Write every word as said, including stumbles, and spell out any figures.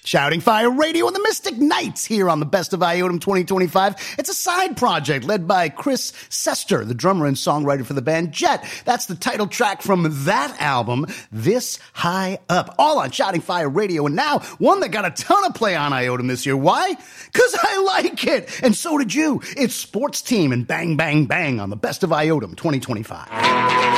Shouting Fire Radio and the Mystic Knights here on the Best of Iotum twenty twenty-five. It's a side project led by Chris Sester, the drummer and songwriter for the band Jet. That's the title track from that album, This High Up, all on Shouting Fire Radio. And now, one that got a ton of play on Iotum this year. Why? Because I like it. And so did you. It's Sports Team and Bang Bang Bang on the Best of Iotum twenty twenty-five.